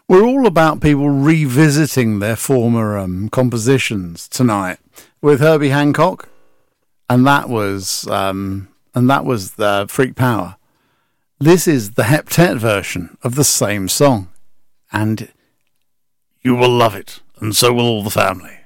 We're all about people revisiting their former compositions tonight with Herbie Hancock, and that was the Freak Power. This is the heptet version of the same song, and you will love it, and so will all the family.